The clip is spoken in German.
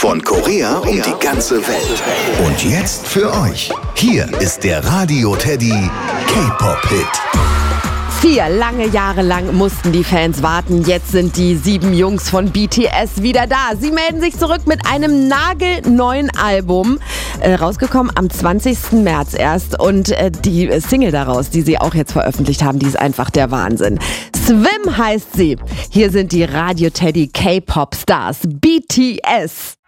Von Korea um die ganze Welt. Und jetzt für euch. Hier ist der Radio Teddy K-Pop-Hit. 4 lange Jahre lang mussten die Fans warten. Jetzt sind die 7 Jungs von BTS wieder da. Sie melden sich zurück mit einem nagelneuen Album. Rausgekommen am 20. März erst. Und die Single daraus, die sie auch jetzt veröffentlicht haben, die ist einfach der Wahnsinn. Swim heißt sie. Hier sind die Radio Teddy K-Pop Stars BTS.